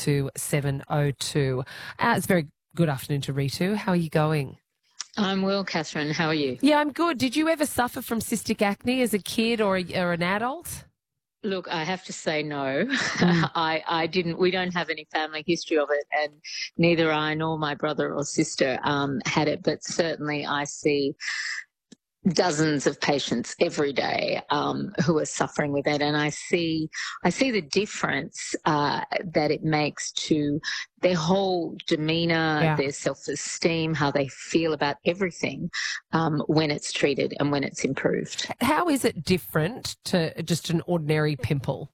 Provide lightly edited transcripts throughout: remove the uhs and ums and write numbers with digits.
42702. It's very good afternoon to Ritu. How are you going? I'm well, Catherine. How are you? Yeah, I'm good. Did you ever suffer from cystic acne as a kid or an adult? Look, I have to say no. I didn't. We don't have any family history of it, and neither I nor my brother or sister had it. But certainly, I see dozens of patients every day who are suffering with it, and I see the difference that it makes to their whole demeanour, their self-esteem, how they feel about everything when it's treated and when it's improved. How is it different to just an ordinary pimple?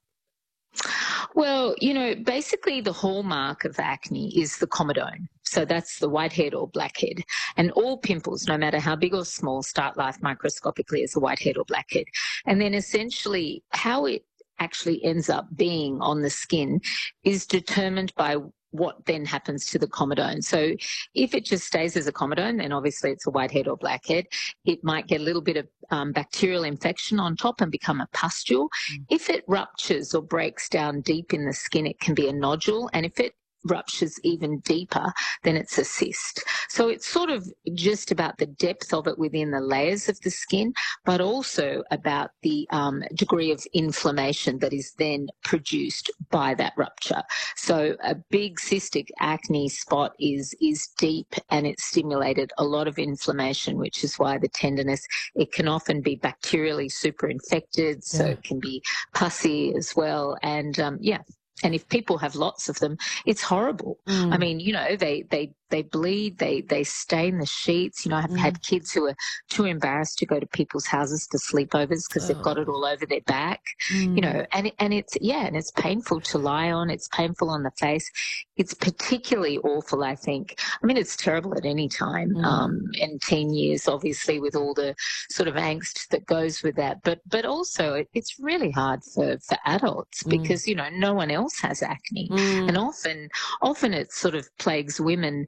Well, basically the hallmark of acne is the comedone. So that's the whitehead or blackhead. And all pimples, no matter how big or small, start life microscopically as a whitehead or blackhead. And then essentially how it actually ends up being on the skin is determined by what then happens to the comedone. So if it just stays as a comedone, then obviously it's a whitehead or blackhead. It might get a little bit of bacterial infection on top and become a pustule. If it ruptures or breaks down deep in the skin, it can be a nodule. And if it ruptures even deeper, then it's a cyst. So it's sort of just about the depth of it within the layers of the skin, but also about the degree of inflammation that is then produced by that rupture. So a big cystic acne spot is deep, and it's stimulated a lot of inflammation, which is why the tenderness, it can often be bacterially super infected, so it can be pussy as well. And and if people have lots of them, it's horrible. I mean, they bleed, they stain the sheets. I've had kids who are too embarrassed to go to people's houses for sleepovers because they've got it all over their back. And it's painful to lie on. It's painful on the face. It's particularly awful, I think. I mean, it's terrible at any time. In teen years, obviously, with all the sort of angst that goes with that. But also, it's really hard for adults because no one else has acne, and often it sort of plagues women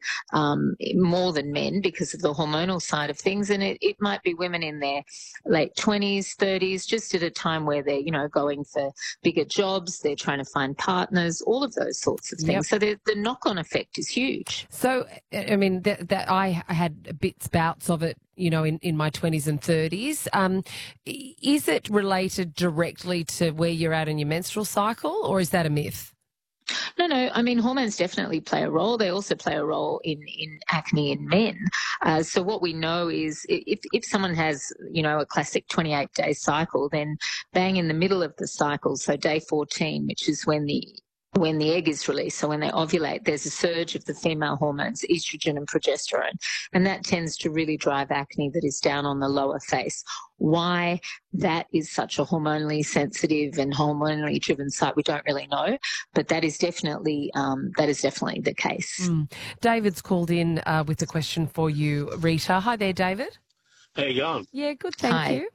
more than men because of the hormonal side of things, and it might be women in their late 20s, 30s, just at a time where they're going for bigger jobs, they're trying to find partners, all of those sorts of things. So the knock-on effect is huge. So I mean that I had bouts of it in my 20s and 30s. Is it related directly to where you're at in your menstrual cycle, or is that a myth? No. I mean, hormones definitely play a role. They also play a role in acne in men. So what we know is if someone has, a classic 28-day cycle, then bang in the middle of the cycle, so day 14, which is when the egg is released, so when they ovulate, there's a surge of the female hormones, estrogen and progesterone, and that tends to really drive acne that is down on the lower face. Why that is such a hormonally sensitive and hormonally driven site, we don't really know, but that is definitely the case. David's called in with a question for you, Rita. Hi there, David. How you going? Yeah, good, thank you.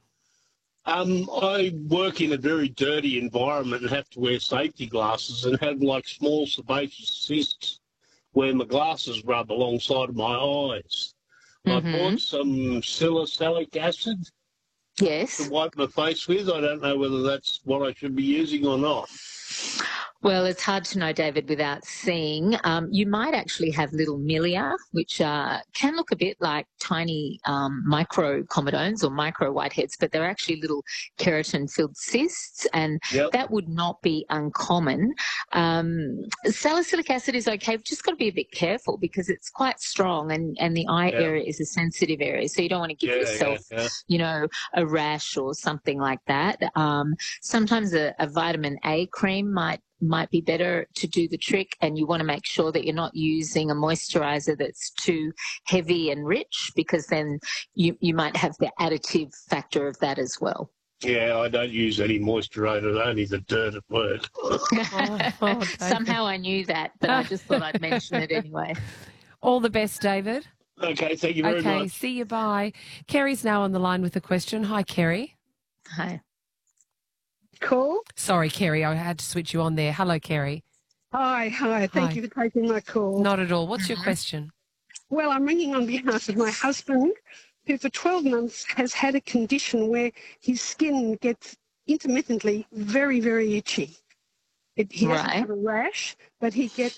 I work in a very dirty environment and have to wear safety glasses and have like small sebaceous cysts where my glasses rub alongside of my eyes. I bought some salicylic acid to wipe my face with. I don't know whether that's what I should be using or not. Well, it's hard to know, David, without seeing. You might actually have little milia, which can look a bit like tiny micro comedones or micro whiteheads, but they're actually little keratin-filled cysts, and that would not be uncommon. Salicylic acid is okay. You've just got to be a bit careful because it's quite strong, and the eye area is a sensitive area, so you don't want to give yourself, a rash or something like that. Sometimes a vitamin A cream might be better to do the trick, and you want to make sure that you're not using a moisturizer that's too heavy and rich, because then you might have the additive factor of that as well. Yeah, I don't use any moisturiser, only the dirt at work. Somehow I knew that, but I just thought I'd mention it anyway. All the best, David. Okay, thank you very much. Okay, see you, bye. Kerry's now on the line with a question. Hi, Kerry. Hi. Call? Sorry, Kerry, I had to switch you on there. Hello, Kerry. Hi. Thank you for taking my call. Not at all. What's your question? Well, I'm ringing on behalf of my husband, who for 12 months has had a condition where his skin gets intermittently very, very itchy. He doesn't have a rash, but he gets